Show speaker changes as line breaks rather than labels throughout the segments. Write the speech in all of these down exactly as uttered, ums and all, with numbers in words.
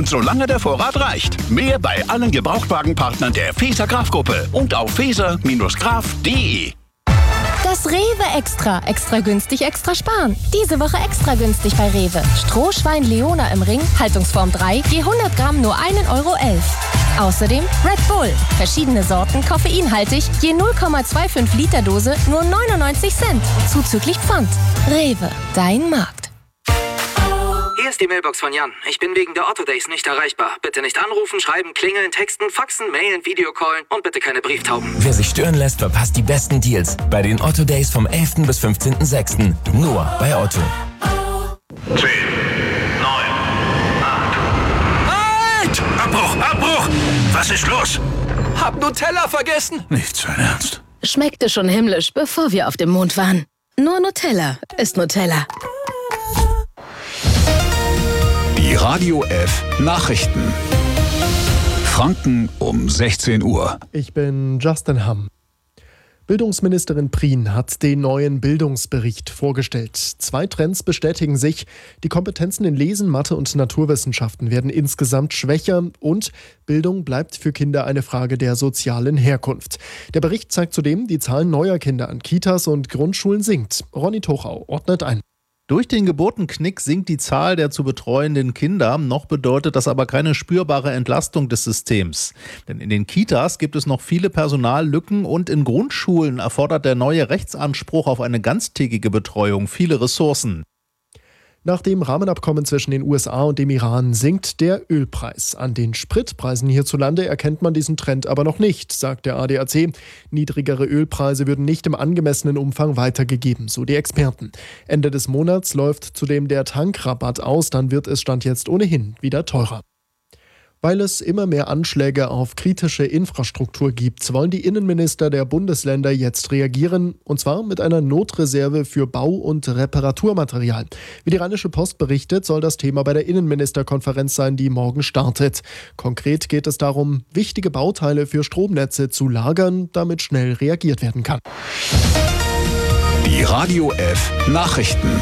Solange der Vorrat reicht. Mehr bei allen Gebrauchtwagenpartnern der Feser Graf-Gruppe und auf feser Graf punkt de.
Das Rewe Extra. Extra günstig, extra sparen. Diese Woche extra günstig bei Rewe. Strohschwein Leona im Ring, Haltungsform drei, je hundert Gramm nur ein Euro elf. Außerdem Red Bull. Verschiedene Sorten, koffeinhaltig, je null Komma fünfundzwanzig Liter Dose, nur neunundneunzig Cent. Zuzüglich Pfand. Rewe, dein Markt.
Hier ist die Mailbox von Jan. Ich bin wegen der Otto Days nicht erreichbar. Bitte nicht anrufen, schreiben, klingeln, texten, faxen, mailen, Videocallen und bitte keine Brieftauben.
Wer sich stören lässt, verpasst die besten Deals bei den Otto Days vom elften bis fünfzehnten sechsten Nur bei Otto.
zehn, neun, acht. Halt! Abbruch, Abbruch! Was ist los?
Hab Nutella vergessen.
Nicht sein Ernst.
Schmeckte schon himmlisch, bevor wir auf dem Mond waren. Nur Nutella ist Nutella.
Die Radio F Nachrichten. Franken um sechzehn Uhr.
Ich bin Justin Hamm. Bildungsministerin Prien hat den neuen Bildungsbericht vorgestellt. Zwei Trends bestätigen sich. Die Kompetenzen in Lesen, Mathe und Naturwissenschaften werden insgesamt schwächer und Bildung bleibt für Kinder eine Frage der sozialen Herkunft. Der Bericht zeigt zudem, die Zahl neuer Kinder an Kitas und Grundschulen sinkt. Ronny Tochau ordnet ein.
Durch den Geburtenknick sinkt die Zahl der zu betreuenden Kinder. Noch bedeutet das aber keine spürbare Entlastung des Systems. Denn in den Kitas gibt es noch viele Personallücken und in Grundschulen erfordert der neue Rechtsanspruch auf eine ganztägige Betreuung viele Ressourcen.
Nach dem Rahmenabkommen zwischen den U S A und dem Iran sinkt der Ölpreis. An den Spritpreisen hierzulande erkennt man diesen Trend aber noch nicht, sagt der A D A C. Niedrigere Ölpreise würden nicht im angemessenen Umfang weitergegeben, so die Experten. Ende des Monats läuft zudem der Tankrabatt aus, dann wird es Stand jetzt ohnehin wieder teurer. Weil es immer mehr Anschläge auf kritische Infrastruktur gibt, wollen die Innenminister der Bundesländer jetzt reagieren, und zwar mit einer Notreserve für Bau- und Reparaturmaterial. Wie die Rheinische Post berichtet, soll das Thema bei der Innenministerkonferenz sein, die morgen startet. Konkret geht es darum, wichtige Bauteile für Stromnetze zu lagern, damit schnell reagiert werden kann.
Die Radio F Nachrichten.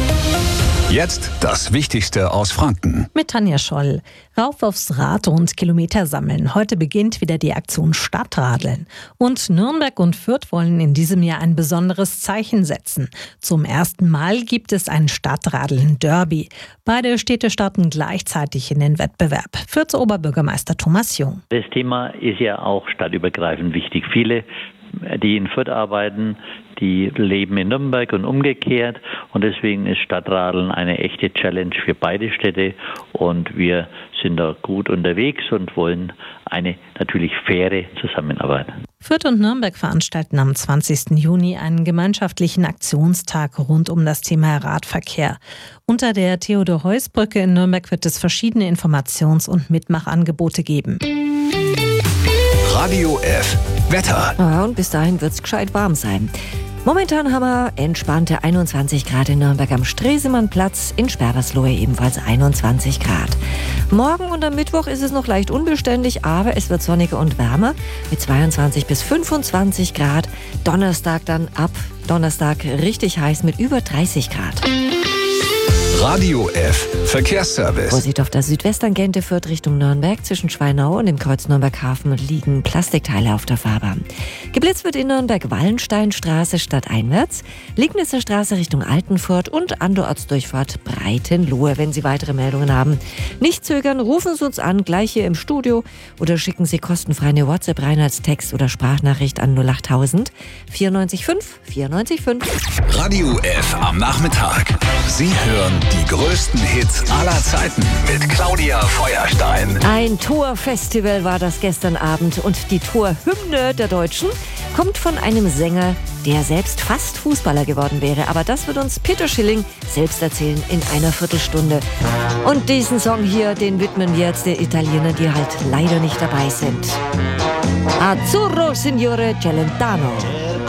Jetzt das Wichtigste aus Franken.
Mit Tanja Scholl. Rauf aufs Rad und Kilometer sammeln. Heute beginnt wieder die Aktion Stadtradeln. Und Nürnberg und Fürth wollen in diesem Jahr ein besonderes Zeichen setzen. Zum ersten Mal gibt es ein Stadtradeln-Derby. Beide Städte starten gleichzeitig in den Wettbewerb. Fürths Oberbürgermeister Thomas Jung.
Das Thema ist ja auch stadtübergreifend wichtig. Viele, die in Fürth arbeiten, die leben in Nürnberg und umgekehrt, und deswegen ist Stadtradeln eine echte Challenge für beide Städte, und wir sind da gut unterwegs und wollen eine natürlich faire Zusammenarbeit.
Fürth und Nürnberg veranstalten am zwanzigsten Juni einen gemeinschaftlichen Aktionstag rund um das Thema Radverkehr. Unter der Theodor-Heuss-Brücke in Nürnberg wird es verschiedene Informations- und Mitmachangebote geben.
Radio F Wetter.
Ja, und bis dahin wird es gescheit warm sein. Momentan haben wir entspannte einundzwanzig Grad in Nürnberg am Stresemannplatz, in Sperberslohe ebenfalls einundzwanzig Grad. Morgen und am Mittwoch ist es noch leicht unbeständig, aber es wird sonniger und wärmer mit zweiundzwanzig bis fünfundzwanzig Grad. Donnerstag dann ab Donnerstag richtig heiß mit über dreißig Grad.
Radio F Verkehrsservice.
Vorsicht auf der Südwesttangente Fürth Richtung Nürnberg. Zwischen Schweinau und dem Kreuz Nürnberg-Hafen liegen Plastikteile auf der Fahrbahn. Geblitzt wird in Nürnberg-Wallensteinstraße stadteinwärts, Liegnitzer Straße Richtung Altenfurt und an der Ortsdurchfahrt Breitenlohe. Wenn Sie weitere Meldungen haben, nicht zögern, rufen Sie uns an, gleich hier im Studio, oder schicken Sie kostenfrei eine WhatsApp rein als Text oder Sprachnachricht an null achttausend vierundneunzig fünf vierundneunzig fünf.
Radio F am Nachmittag. Sie hören die größten Hits aller Zeiten mit Claudia Feuerstein.
Ein Torfestival war das gestern Abend, und die Torhymne der Deutschen kommt von einem Sänger, der selbst fast Fußballer geworden wäre. Aber das wird uns Peter Schilling selbst erzählen in einer Viertelstunde. Und diesen Song hier, den widmen wir jetzt den Italienern, die halt leider nicht dabei sind. Azzurro Signore Celentano.